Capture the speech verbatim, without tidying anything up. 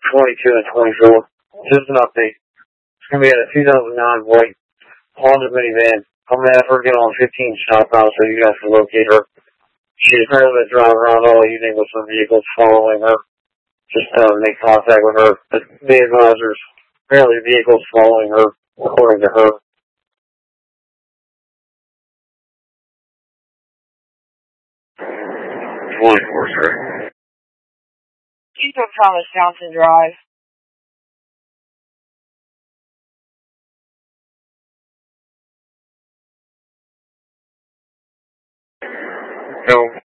twenty-two and twenty-four. Just an update. It's going to be at a two thousand nine white Honda minivan. I'm going to have her get on fifteen southbound so you guys can locate her. She's apparently been driving around all evening with some vehicles following her. Just uh, make contact with her. The advisors, apparently vehicles following her, according to her. twenty-four, sir. Keep up Thomas Johnson Drive. No.